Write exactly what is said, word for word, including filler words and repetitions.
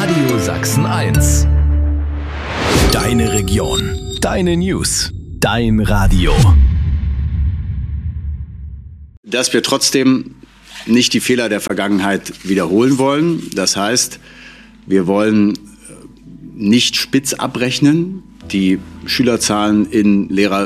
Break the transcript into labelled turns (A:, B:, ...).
A: Radio Sachsen eins. Deine Region, deine News, dein Radio.
B: Dass wir trotzdem nicht die Fehler der Vergangenheit wiederholen wollen. Das heißt, wir wollen nicht spitz abrechnen. Die Schülerzahlen in Lehrer